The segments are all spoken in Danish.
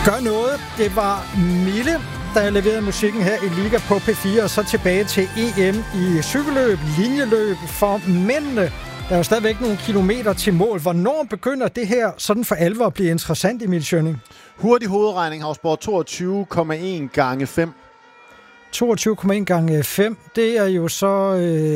Gør noget. Det var Mille, der leverede musikken her i Liga på P4, og så tilbage til EM i cykelløb, linjeløb for mændene. Der er jo stadigvæk nogle kilometer til mål. Hvornår begynder det her sådan for alvor at blive interessant, Emil Schønning? Hurtig hovedregning, Havsborg, 22,1 gange 5. 22,1 gange 5, det er jo så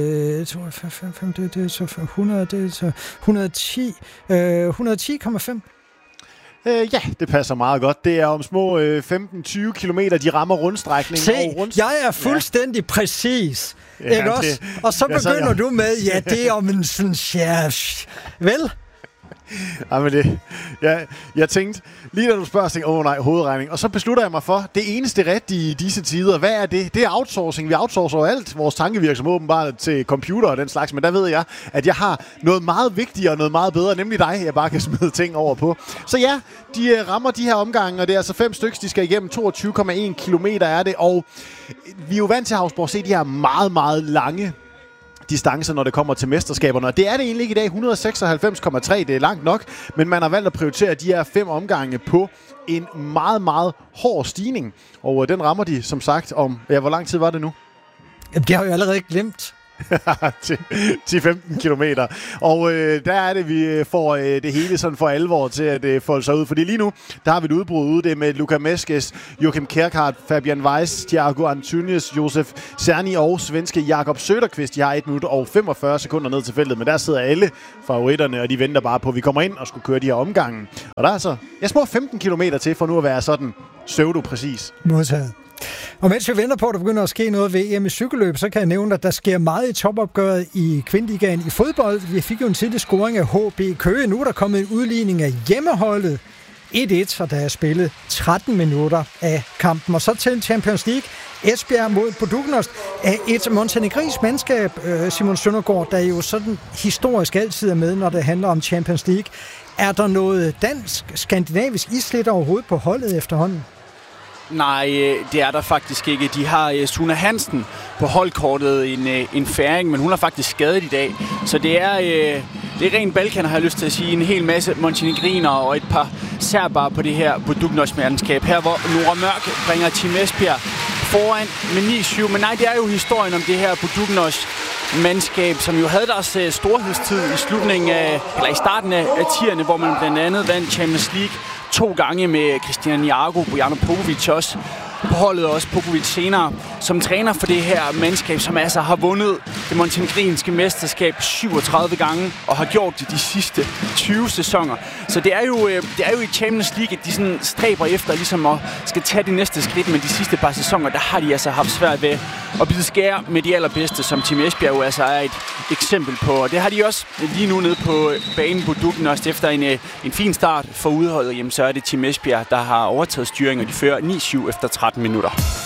5, det er så 100, det er så 110, 110,5. Ja, det passer meget godt. Det er om små 15-20 kilometer, de rammer rundstrækningen. Se, jeg er fuldstændig præcis. Ikke også? Og så begynder du med, ja, det er om en sådan vel? Ja, men det, jeg tænkte, lige da du spørger, tænkte nej, hovedregning. Og så beslutter jeg mig for, det eneste rigtige i disse tider, hvad er det? Det er outsourcing. Vi outsourcer jo alt vores tankevirksomhed åbenbart til computer og den slags. Men der ved jeg, at jeg har noget meget vigtigere og noget meget bedre, nemlig dig, jeg bare kan smide ting over på. Så ja, de rammer de her omgange, og det er altså 5 stykker, de skal igennem. 22,1 kilometer er det. Og vi er jo vant til Havsborg at se de her meget, meget lange distancer, når det kommer til mesterskaberne. Og det er det egentlig ikke i dag. 196,3, det er langt nok, men man har valgt at prioritere de her 5 omgange på en meget, meget hård stigning. Og den rammer de, som sagt, om... Ja, hvor lang tid var det nu? Jamen, det har jeg jo allerede glemt. 10-15 kilometer. Og der er det, vi får det hele sådan for alvor til at folde sig ud. Fordi lige nu, der har vi et udbrud ude. Det er med Luka Meskes, Joachim Kærgaard, Fabian Weiss, Thiago Antunes, Josef Cerny og svenske Jakob Söderqvist. De har 1 minut og 45 sekunder ned til feltet, men der sidder alle favoritterne, og de venter bare på, at vi kommer ind og skulle køre de her omgange. Og der er altså små 15 kilometer til, for nu at være sådan pseudo-præcis. Modtaget. Og mens vi venter på, at der begynder at ske noget ved EM i cykelløb, så kan jeg nævne, at der sker meget i topopgøret i kvindeligaen i fodbold. Vi fik jo en tidlig scoring af HB Køge. Nu er der kommet en udligning af hjemmeholdet. 1-1, og der er spillet 13 minutter af kampen. Og så til Champions League. Esbjerg mod Budućnost af et montenegrinsk mandskab, Simon Søndergaard, der jo sådan historisk altid er med, når det handler om Champions League. Er der noget dansk, skandinavisk islet overhovedet på holdet efterhånden? Nej, det er der faktisk ikke. De har Suna Hansen på holdkortet, en færing, men hun er faktisk skadet i dag. Så det er rent Balkan, har jeg lyst til at sige. En hel masse montenegriner og et par serbere på det her Budućnost-mandskab. Her hvor Nora Mørk bringer Team Esbjerg foran med 9-7. Men nej, det er jo historien om det her Budućnost-mandskab, som jo havde deres storhedstid i starten af 10'erne, hvor man blandt andet vandt Champions League 2 gange med Christian Niago, Bojano Popovic også på holdet, også Popovic senere, som træner for det her mandskab, som altså har vundet det montenegrinske mesterskab 37 gange og har gjort det de sidste 20 sæsoner. Så det er jo i Champions League, at de sådan stræber efter ligesom at skal tage det næste skridt, men de sidste par sæsoner, der har de altså haft svært ved at bide skære med de allerbedste, som Team Esbjerg jo altså er et eksempel på. Og det har de også lige nu nede på banen på Budućnost efter en fin start for udholdet. Jamen, så er det Team Esbjerg, der har overtaget styringen, og de fører 9-7 efter 13 minutter.